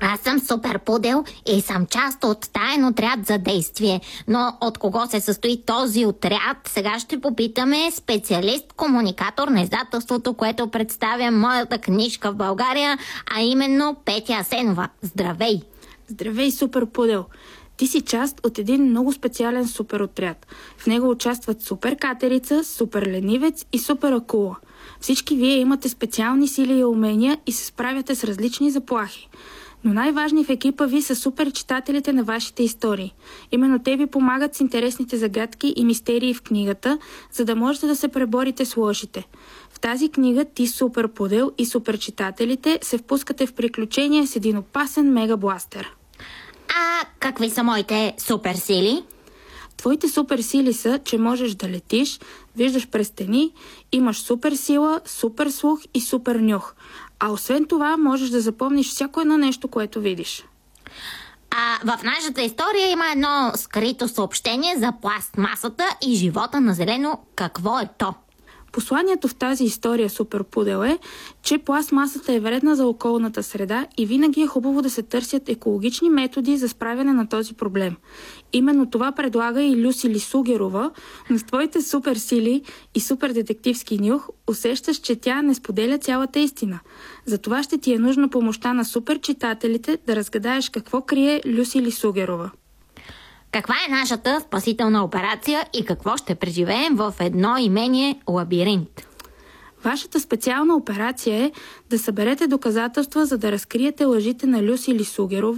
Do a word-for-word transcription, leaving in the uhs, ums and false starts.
Аз съм супер пудел и съм част от таен отряд за действие. Но от кого се състои този отряд? Сега ще попитаме специалист-комуникатор на издателството, което представя моята книжка в България, а именно Петя Асенова. Здравей! Здравей, супер пудел! Ти си част от един много специален супер отряд. В него участват супер катерица, супер ленивец и супер акула. Всички вие имате специални сили и умения и се справяте с различни заплахи. Но най-важни в екипа ви са супер читателите на вашите истории. Именно те ви помагат с интересните загадки и мистерии в книгата, за да можете да се преборите с лошите. В тази книга ти, супер пудел и супер читателите се впускате в приключения с един опасен мегабластер. А какви са моите супер сили? Твоите супер сили са, че можеш да летиш, виждаш през стени, имаш супер сила, супер слух и супер нюх. А освен това можеш да запомниш всяко едно нещо, което видиш. А в нашата история има едно скрито съобщение за пластмасата и живота на зелено. Какво е то? Посланието в тази история, супер пудел, е, че пластмасата е вредна за околната среда и винаги е хубаво да се търсят екологични методи за справяне на този проблем. Именно това предлага и Люси Лисугерова, но с твоите супер сили и супер детективски нюх усещаш, че тя не споделя цялата истина. Затова ще ти е нужна помощта на супер читателите да разгадаеш какво крие Люси Лисугерова. Каква е нашата спасителна операция и какво ще преживеем в едно имение лабиринт? Вашата специална операция е да съберете доказателства, за да разкриете лъжите на Люси Лисугерова